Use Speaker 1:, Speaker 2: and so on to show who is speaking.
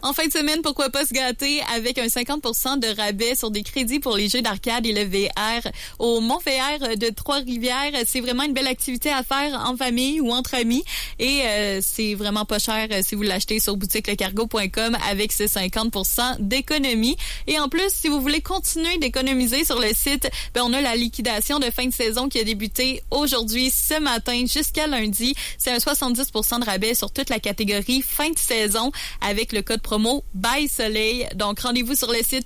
Speaker 1: En fin de semaine, pourquoi pas se gâter avec un 50% de rabais sur des crédits pour les jeux d'arcade et le VR au Mont-VR de Trois-Rivières. C'est vraiment une belle activité à faire en famille ou entre amis et c'est vraiment pas cher si vous l'achetez sur boutiquelecargo.com avec ce 50% d'économie. Et en plus, si vous voulez continuer d'économiser sur le site, on a la liquidation de fin de saison qui a débuté aujourd'hui, ce matin, jusqu'à lundi. C'est un 70% de rabais sur toute la catégorie fin de saison avec le code promo BY Soleil. Donc, rendez-vous sur le site